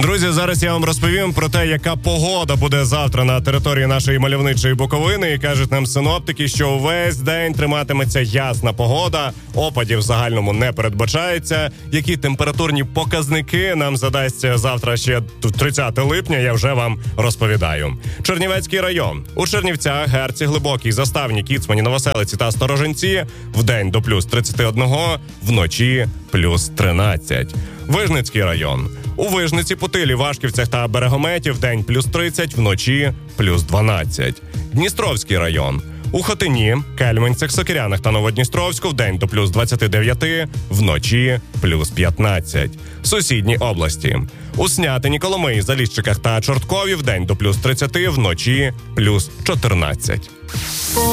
Друзі, зараз я вам розповім про те, яка погода буде завтра на території нашої мальовничої Буковини. І кажуть нам синоптики, що увесь день триматиметься ясна погода, опадів в загальному не передбачається. Які температурні показники нам задасться завтра ще 30 липня, я вже вам розповідаю. Чернівецький район. У Чернівцях, Герці, Глибокій, Заставні, Кіцмані, Новоселиці та Сторожинці вдень до плюс 31, вночі плюс 13. Вижницький район. У Вижниці, Путилі, Вашківцях та Берегометі вдень плюс 30, вночі плюс 12. Дністровський район. У Хотині, Кельменцях, Сокирянах та Новодністровську вдень до плюс 29, вночі плюс 15. Сусідні області. У Снятині, Коломиї, Заліщиках та Чорткові вдень до плюс 30, вночі плюс 14.